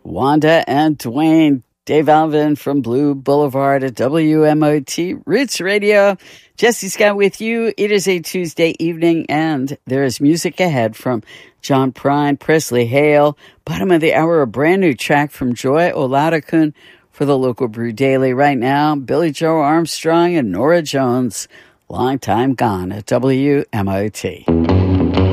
Wanda and Dwayne. Dave Alvin from Blue Boulevard at WMOT Roots Radio. Jesse Scott with you. It is a Tuesday evening, and there is music ahead from John Prine, Presley Hale. Bottom of the hour, a brand new track from Joy Oladokun for the Local Brew Daily. Right now, Billy Joe Armstrong and Nora Jones, Long Time Gone at WMOT.